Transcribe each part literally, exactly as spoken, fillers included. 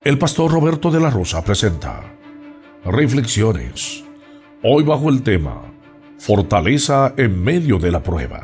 El pastor Roberto de la Rosa presenta Reflexiones, hoy bajo el tema Fortaleza en medio de la prueba.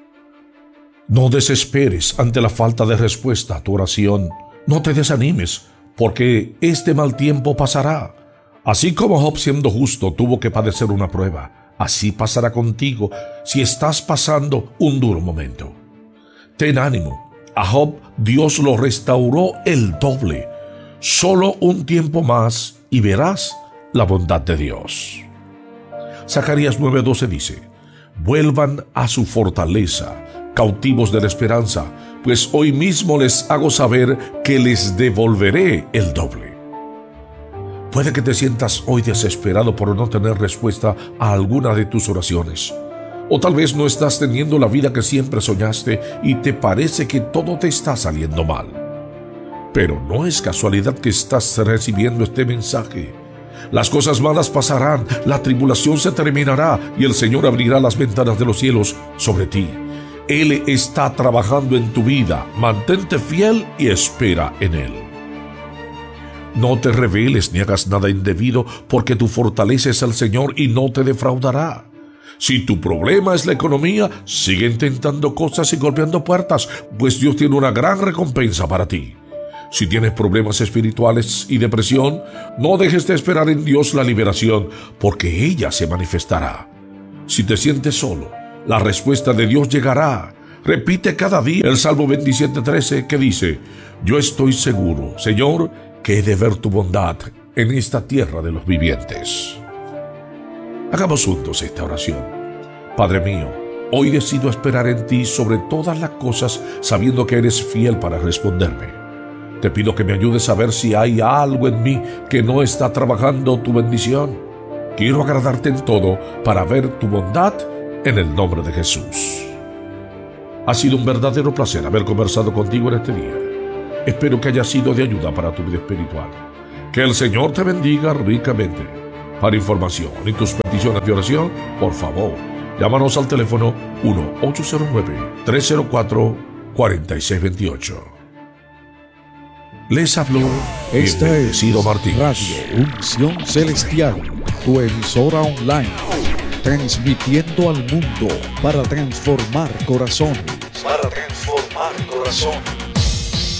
No desesperes ante la falta de respuesta a tu oración. No te desanimes, porque este mal tiempo pasará. Así como Job, siendo justo, tuvo que padecer una prueba, así pasará contigo si estás pasando un duro momento. Ten ánimo. A Job Dios lo restauró el doble. Solo un tiempo más y verás la bondad de Dios. Zacarías nueve doce dice: vuelvan a su fortaleza, cautivos de la esperanza, pues hoy mismo les hago saber que les devolveré el doble. Puede que te sientas hoy desesperado por no tener respuesta a alguna de tus oraciones. O tal vez no estás teniendo la vida que siempre soñaste y te parece que todo te está saliendo mal. Pero no es casualidad que estás recibiendo este mensaje. Las cosas malas pasarán, la tribulación se terminará y el Señor abrirá las ventanas de los cielos sobre ti. Él está trabajando en tu vida. Mantente fiel y espera en Él. No te rebeles ni hagas nada indebido, porque tu fortaleza es el Señor y no te defraudará. Si tu problema es la economía, sigue intentando cosas y golpeando puertas, pues Dios tiene una gran recompensa para ti. Si tienes problemas espirituales y depresión, no dejes de esperar en Dios la liberación, porque ella se manifestará. Si te sientes solo, la respuesta de Dios llegará. Repite cada día el Salmo veintisiete trece, que dice: yo estoy seguro, Señor, que he de ver tu bondad en esta tierra de los vivientes. Hagamos juntos esta oración. Padre mío, hoy decido esperar en ti sobre todas las cosas, sabiendo que eres fiel para responderme. Te pido que me ayudes a ver si hay algo en mí que no está trabajando tu bendición. Quiero agradarte en todo para ver tu bondad en el nombre de Jesús. Ha sido un verdadero placer haber conversado contigo en este día. Espero que haya sido de ayuda para tu vida espiritual. Que el Señor te bendiga ricamente. Para información y tus peticiones de oración, por favor, llámanos al teléfono uno ocho cero nueve, tres cero cuatro, cuatro seis dos ocho. Les habló Esta es Martínez. Radio Unción Celestial, tu emisora online, transmitiendo al mundo para transformar corazones. Para transformar corazones.